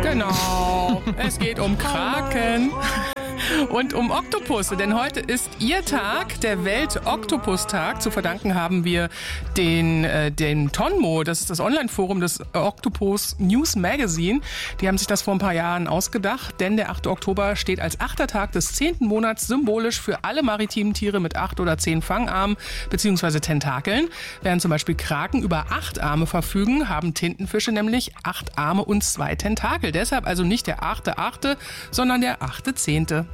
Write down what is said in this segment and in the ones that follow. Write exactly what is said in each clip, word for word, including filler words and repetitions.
Genau, es geht um Kraken. Und um Oktopusse, denn heute ist Ihr Tag, der Welt-Oktopus-Tag. Zu verdanken haben wir den, äh, den Tonmo, das ist das Online-Forum des Octopus News Magazine. Die haben sich das vor ein paar Jahren ausgedacht, denn der achte Oktober steht als achter Tag des zehnten Monats symbolisch für alle maritimen Tiere mit acht oder zehn Fangarmen bzw. Tentakeln. Während zum Beispiel Kraken über acht Arme verfügen, haben Tintenfische nämlich acht Arme und zwei Tentakel. Deshalb also nicht der achte Achte, sondern der achte Zehnte.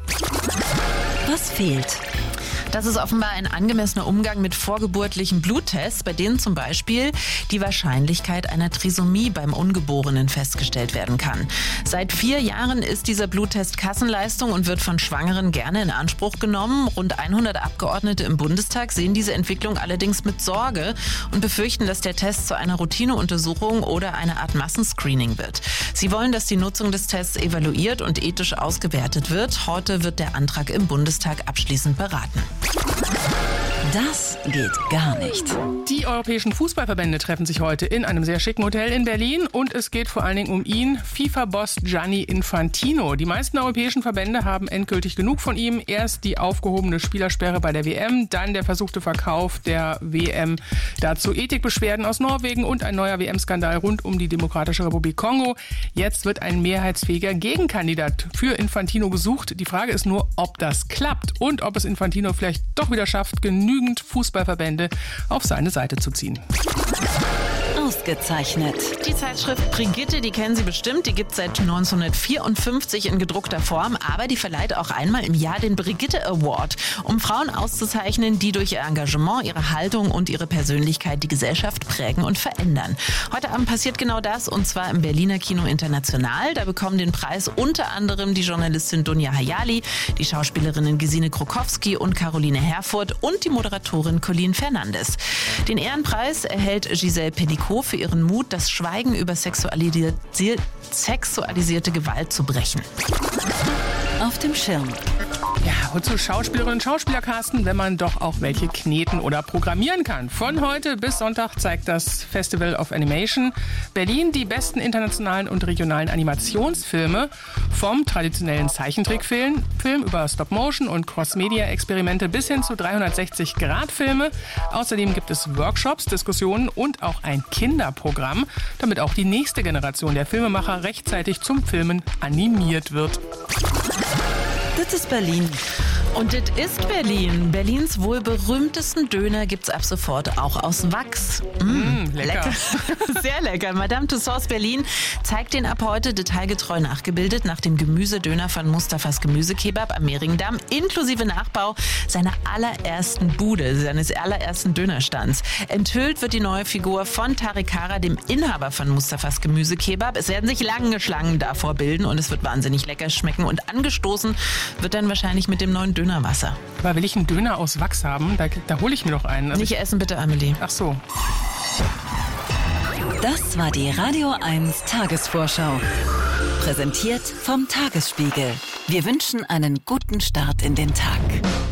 Was fehlt? Das ist offenbar ein angemessener Umgang mit vorgeburtlichen Bluttests, bei denen zum Beispiel die Wahrscheinlichkeit einer Trisomie beim Ungeborenen festgestellt werden kann. Seit vier Jahren ist dieser Bluttest Kassenleistung und wird von Schwangeren gerne in Anspruch genommen. Rund hundert Abgeordnete im Bundestag sehen diese Entwicklung allerdings mit Sorge und befürchten, dass der Test zu einer Routineuntersuchung oder einer Art Massenscreening wird. Sie wollen, dass die Nutzung des Tests evaluiert und ethisch ausgewertet wird. Heute wird der Antrag im Bundestag abschließend beraten. Das geht gar nicht. Die europäischen Fußballverbände treffen sich heute in einem sehr schicken Hotel in Berlin und es geht vor allen Dingen um ihn, FIFA-Boss Gianni Infantino. Die meisten europäischen Verbände haben endgültig genug von ihm. Erst die aufgehobene Spielersperre bei der W M, dann der versuchte Verkauf der W M, dazu Ethikbeschwerden aus Norwegen und ein neuer W M-Skandal rund um die Demokratische Republik Kongo. Jetzt wird ein mehrheitsfähiger Gegenkandidat für Infantino gesucht. Die Frage ist nur, ob das klappt und ob es Infantino vielleicht doch wieder schafft, genügend Fußballverbände auf seine Seite zu ziehen. Ausgezeichnet. Die Zeitschrift Brigitte, die kennen Sie bestimmt, die gibt es seit neunzehnhundertvierundfünfzig in gedruckter Form, aber die verleiht auch einmal im Jahr den Brigitte Award, um Frauen auszuzeichnen, die durch ihr Engagement, ihre Haltung und ihre Persönlichkeit die Gesellschaft prägen und verändern. Heute Abend passiert genau das, und zwar im Berliner Kino International. Da bekommen den Preis unter anderem die Journalistin Dunja Hayali, die Schauspielerinnen Gesine Krokowski und Caroline Herfurth und die Moderatorin Colleen Fernandes. Den Ehrenpreis erhält Giselle Pellicot für ihren Mut, das Schweigen über sexualisierte, sexualisierte Gewalt zu brechen. Auf dem Schirm. Ja, wozu Schauspielerinnen und Schauspieler casten, wenn man doch auch welche kneten oder programmieren kann? Von heute bis Sonntag zeigt das Festival of Animation Berlin die besten internationalen und regionalen Animationsfilme, vom traditionellen Zeichentrickfilm Film über Stop-Motion und Cross-Media-Experimente bis hin zu dreihundertsechzig Grad Filme. Außerdem gibt es Workshops, Diskussionen und auch ein Kinderprogramm, damit auch die nächste Generation der Filmemacher rechtzeitig zum Filmen animiert wird. Das ist Berlin. Und das ist Berlin. Berlins wohl berühmtesten Döner gibt's ab sofort auch aus Wachs. Mm, mm, lecker. lecker. Sehr lecker. Madame Tussauds Berlin zeigt den ab heute detailgetreu nachgebildet nach dem Gemüsedöner von Mustafas Gemüsekebab am Mehringdamm, inklusive Nachbau seiner allerersten Bude, seines allerersten Dönerstands. Enthüllt wird die neue Figur von Tariq Kara, dem Inhaber von Mustafas Gemüsekebab. Es werden sich lange Schlangen davor bilden und es wird wahnsinnig lecker schmecken. Und angestoßen wird dann wahrscheinlich mit dem neuen Dönerwasser. Aber will ich einen Döner aus Wachs haben, da, da hole ich mir doch einen. Also Nicht essen bitte, Amelie. Ach so. Das war die Radio eins Tagesvorschau. Präsentiert vom Tagesspiegel. Wir wünschen einen guten Start in den Tag.